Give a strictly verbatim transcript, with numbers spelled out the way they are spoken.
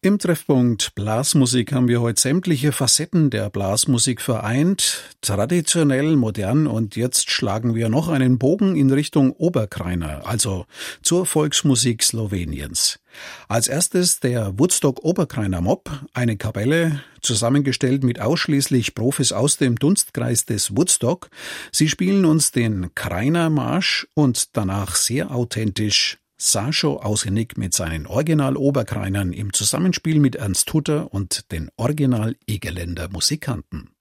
Im Treffpunkt Blasmusik haben wir heute sämtliche Facetten der Blasmusik vereint, traditionell, modern, und jetzt schlagen wir noch einen Bogen in Richtung Oberkrainer, also zur Volksmusik Sloweniens. Als erstes der Woodstock Oberkrainer Mob, eine Kapelle, zusammengestellt mit ausschließlich Profis aus dem Dunstkreis des Woodstock. Sie spielen uns den Krainer Marsch und danach sehr authentisch Sascho Ausenik mit seinen Original-Oberkreinern im Zusammenspiel mit Ernst Hutter und den Original-Egeländer Musikanten.